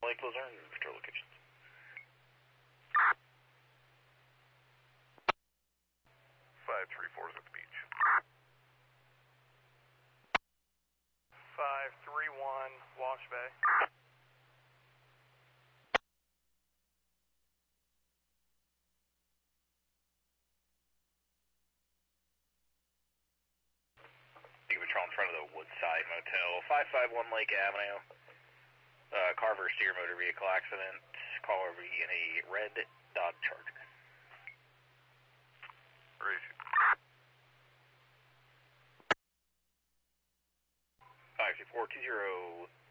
Lake Luzerne, patrol locations. 534 is at the beach. 531, Wash Bay. Big patrol in front of the Woodside Motel, 551 Lake Avenue. Carver steer motor vehicle accident. Call over in a red Dodge Charger. Where is he? 52420